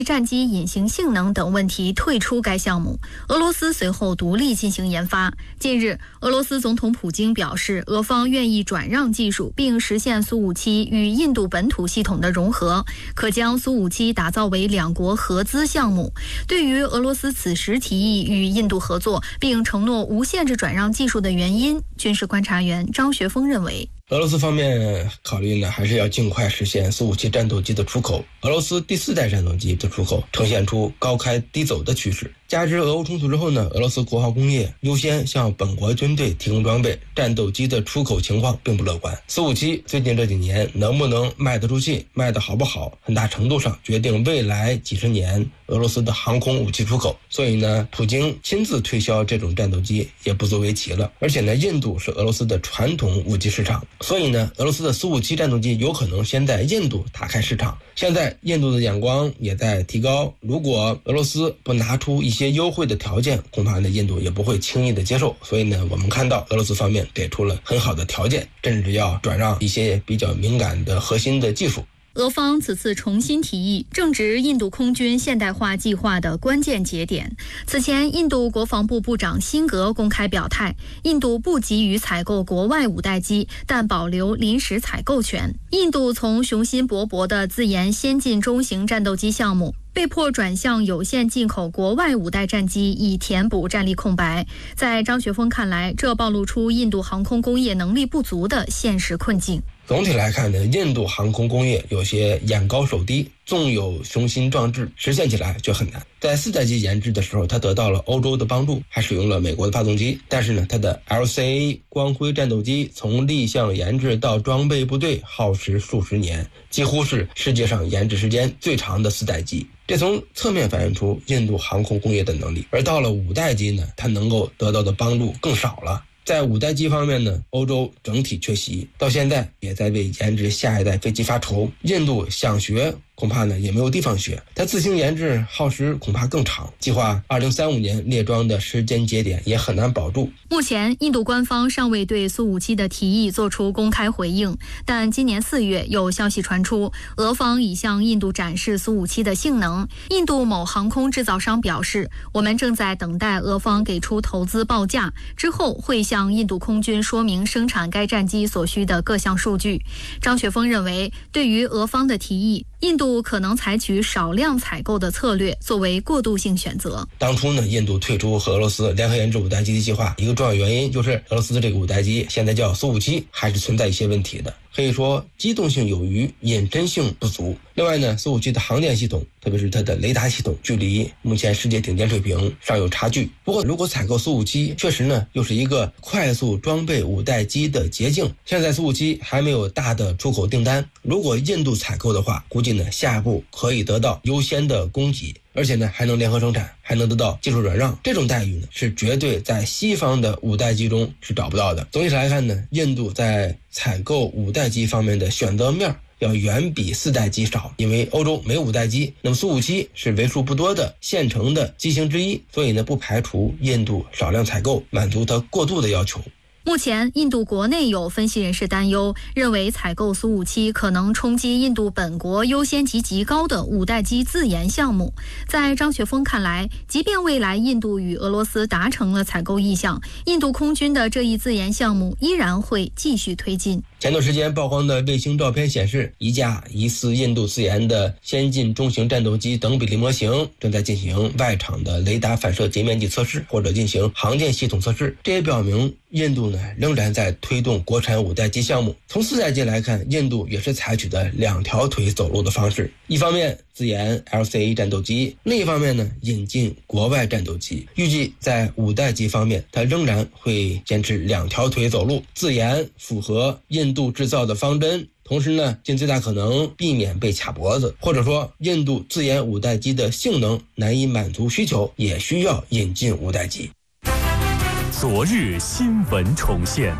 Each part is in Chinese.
战机隐形性能等问题退出该项目，俄罗斯随后独立进行研发。近日，俄罗斯总统普京表示，俄方愿意转让技术，并实现苏57与印度本土系统的融合，可将苏57打造为两国合资项目。对于俄罗斯此时提议与印度合作，并承诺无限制转让技术的原因，军事观察员张学峰认为， 俄罗斯方面考虑呢，还是要尽快实现苏57战斗机的出口。俄罗斯第4代战斗机的出口呈现出高开低走的趋势。加之俄乌冲突之后呢，俄罗斯国防工业优先向本国军队提供装备，战斗机的出口情况并不乐观。苏57最近这几年能不能卖得出去，卖得好不好，很大程度上决定未来几十年俄罗斯的航空武器出口。所以呢，普京亲自推销这种战斗机也不足为奇了。而且呢，印度是俄罗斯的传统武器市场，所以呢，俄罗斯的苏57战斗机有可能先在印度打开市场。现在印度的眼光也在提高，如果俄罗斯不拿出一些优惠的条件，恐怕呢印度也不会轻易的接受。所以呢，我们看到俄罗斯方面给出了很好的条件，甚至要转让一些比较敏感的核心的技术。 俄方此次重新提议，正值印度空军现代化计划的关键节点。此前，印度国防部部长辛格公开表态，印度不急于采购国外5代机，但保留临时采购权。印度从雄心勃勃的自研先进中型战斗机项目，被迫转向有限进口国外5代战机，以填补战力空白。在张学峰看来，这暴露出印度航空工业能力不足的现实困境。 总体来看呢，印度航空工业有些眼高手低，纵有雄心壮志，实现起来却很难。在4代机研制的时候，它得到了欧洲的帮助，还使用了美国的发动机。但是呢，它的 LCA 光辉战斗机从立项研制到装备部队耗时数十年，几乎是世界上研制时间最长的4代机。这从侧面反映出印度航空工业的能力。而到了5代机呢，它能够得到的帮助更少了。在5代机方面呢，欧洲整体缺席，到现在也在为研制下一代飞机发愁。印度想学，恐怕呢也没有地方学，它自行研制耗时恐怕更长，计划2035年列装的时间节点也很难保住。 目前，印度官方尚未对苏57的提议做出公开回应，但今年4月有消息传出，俄方已向印度展示苏57的性能。印度某航空制造商表示，我们正在等待俄方给出投资报价，之后会向印度空军说明生产该战机所需的各项数据。张学峰认为，对于俄方的提议，印度可能采取少量采购的策略作为过渡性选择。 当初呢，印度退出和俄罗斯联合研制5代机的计划，一个重要原因就是俄罗斯的这个5代机现在叫苏57，还是存在一些问题的。可以说机动性有余，隐身性不足。另外呢，苏57的航电系统，特别是它的雷达系统，距离目前世界顶尖水平尚有差距。不过如果采购苏57，确实呢又是一个快速装备5代机的捷径。现在苏57还没有大的出口订单，如果印度采购的话，估计呢下一步可以得到优先的供给，而且呢还能联合生产，还能得到技术转让。这种待遇呢是绝对在西方的5代机中是找不到的。总体来看呢，印度在采购5代机方面的选择面要远比4代机少，因为欧洲没有5代机，那么苏57是为数不多的现成的机型之一，所以呢不排除印度少量采购，满足它过渡的要求。 目前，印度国内有分析人士担忧，认为采购苏57可能冲击印度本国优先级极高的5代机自研项目。在张学峰看来，即便未来印度与俄罗斯达成了采购意向，印度空军的这一自研项目依然会继续推进。 前段时间曝光的卫星照片显示，一架疑似印度自研的先进中型战斗机等比例模型正在进行外场的雷达反射截面积测试，或者进行航电系统测试。这也表明印度呢仍然在推动国产5代机项目。从4代机来看，印度也是采取的2条腿走路的方式，一方面自研 LCA 战斗机，另一方面呢引进国外战斗机。预计在5代机方面，它仍然会坚持2条腿走路，自研符合印度制造的方针，同时呢尽最大可能避免被卡脖子，或者说印度自研5代机的性能难以满足需求，也需要引进5代机。 昨日新闻重现，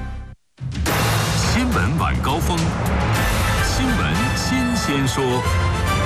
新闻晚高峰，新闻新鲜说。